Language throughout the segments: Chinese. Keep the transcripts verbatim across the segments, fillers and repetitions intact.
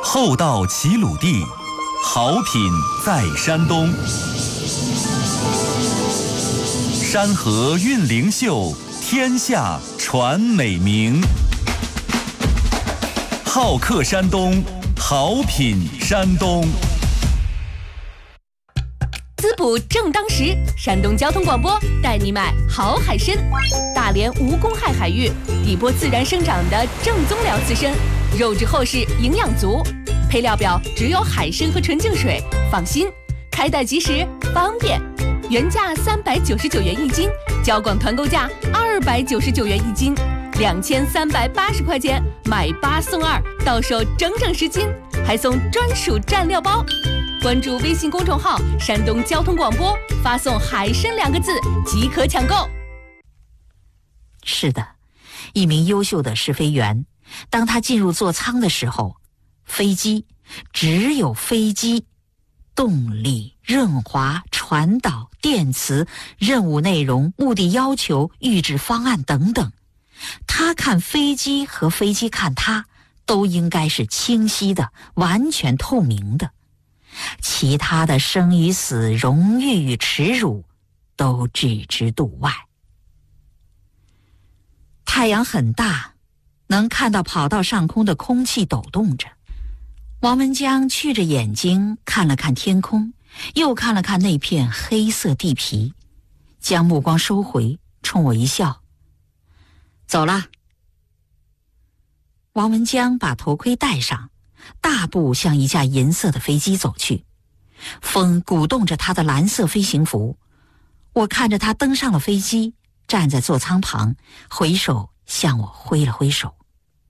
厚道齐鲁地，好品在山东。山河韵灵秀，天下传美名。好客山东，好品山东。 滋补正当时，山东交通广播带你买好海参。大连无公害海域，底波自然生长的正宗辽刺参，肉质厚实，营养足。配料表只有海参和纯净水，放心，开袋即时，方便。原价三百九十九元一斤，交广团购价二百九十九元一斤，两千三百八十块钱买八送二，到手整整十斤，还送专属蘸料包。关注微信公众号“山东交通广播”，发送“海参”两个字即可抢购。 是的，一名优秀的试飞员，当他进入座舱的时候，飞机只有飞机，动力、润滑、传导、电磁、任务内容、目的要求、预置方案等等，他看飞机和飞机看他，都应该是清晰的、完全透明的。其他的生与死、荣誉与耻辱都置之度外。太阳很大，能看到跑道上空的空气抖动着。王文江觑着眼睛看了看天空，又看了看那片黑色地皮，将目光收回，冲我一笑：“走了。”王文江把头盔戴上，大步向一架银色的飞机走去。风鼓动着他的蓝色飞行服，我看着他登上了飞机，站在座舱旁，回手向我挥了挥手。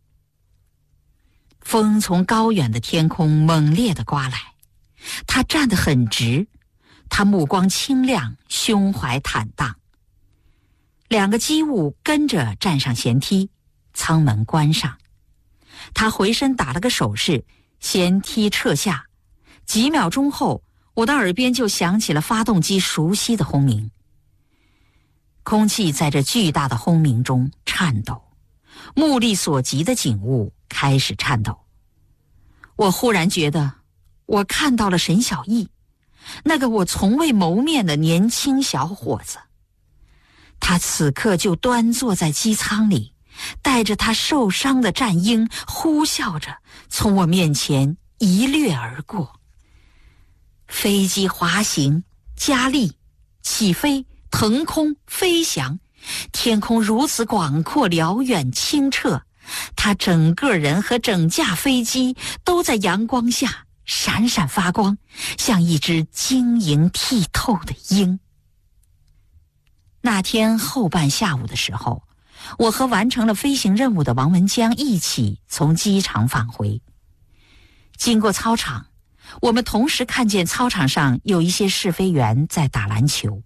风从高远的天空猛烈地刮来，他站得很直，他目光清亮，胸怀坦荡。两个机务跟着站上舷梯，舱门关上。他回身打了个手势，舷梯撤下。几秒钟后，我的耳边就响起了发动机熟悉的轰鸣。空气在这巨大的轰鸣中颤抖，目力所及的景物开始颤抖。我忽然觉得，我看到了沈小艺，那个我从未谋面的年轻小伙子。他此刻就端坐在机舱里，带着他受伤的战鹰，呼啸着从我面前一掠而过。飞机滑行、加力、起飞、腾空、飞翔，天空如此广阔、辽远、清澈，他整个人和整架飞机都在阳光下闪闪发光，像一只晶莹剔透的鹰。那天后半下午的时候，我和完成了飞行任务的王文江一起从机场返回。经过操场，我们同时看见操场上有一些试飞员在打篮球。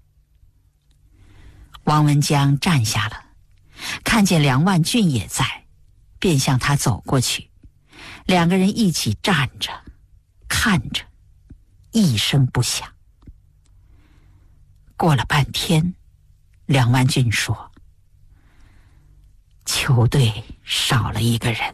王文江站下了，看见梁万俊也在，便向他走过去。两个人一起站着，看着，一声不响。过了半天，梁万俊说：“球队少了一个人。”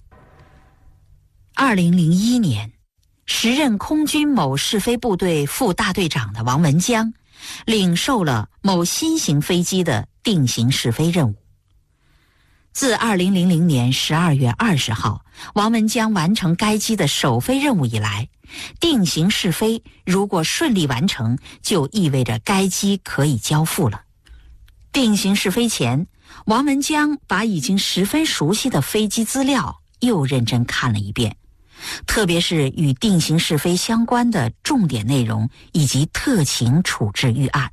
二零零一年，时任空军某试飞部队副大队长的王文江，领受了某新型飞机的定型试飞任务。自二零零零年十二月二十号，王文江完成该机的首飞任务以来，定型试飞如果顺利完成，就意味着该机可以交付了。定型试飞前，王文江把已经十分熟悉的飞机资料又认真看了一遍，特别是与定型试飞相关的重点内容以及特情处置预案。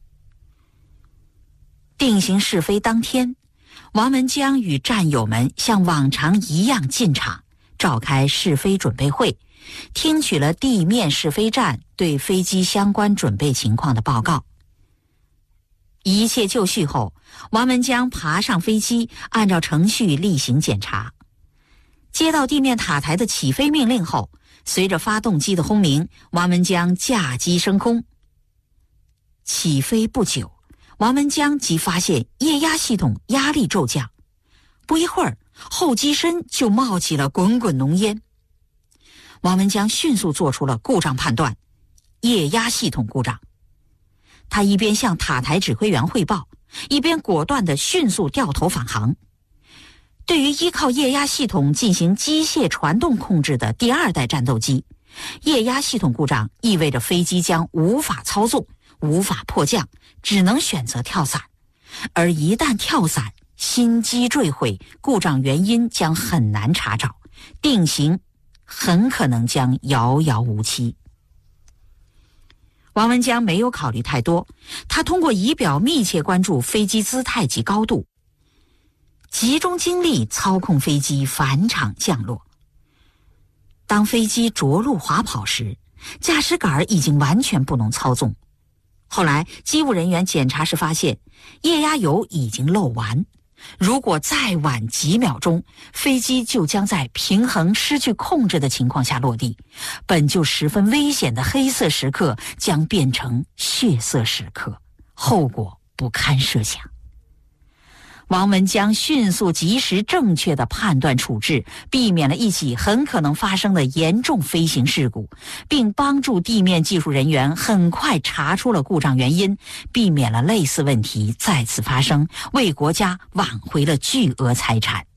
定型试飞当天，王文江与战友们像往常一样进场，召开试飞准备会，听取了地面试飞站对飞机相关准备情况的报告。一切就绪后，王文江爬上飞机，按照程序例行检查。接到地面塔台的起飞命令后，随着发动机的轰鸣，王文江驾机升空。起飞不久，王文江即发现液压系统压力骤降，不一会儿，后机身就冒起了滚滚浓烟。 王文江迅速做出了故障判断，液压系统故障。他一边向塔台指挥员汇报，一边果断地迅速掉头返航。对于依靠液压系统进行机械传动控制的第二代战斗机，液压系统故障意味着飞机将无法操纵，无法迫降，只能选择跳伞。而一旦跳伞，新机坠毁，故障原因将很难查找，定型很可能将遥遥无期。王文江没有考虑太多，他通过仪表密切关注飞机姿态及高度，集中精力操控飞机返场降落。当飞机着陆滑跑时，驾驶杆已经完全不能操纵。后来机务人员检查时发现，液压油已经漏完，如果再晚几秒钟，飞机就将在平衡失去控制的情况下落地，本就十分危险的黑色时刻将变成血色时刻，后果不堪设想。王文江迅速及时正确的判断处置，避免了一起很可能发生的严重飞行事故，并帮助地面技术人员很快查出了故障原因，避免了类似问题再次发生，为国家挽回了巨额财产。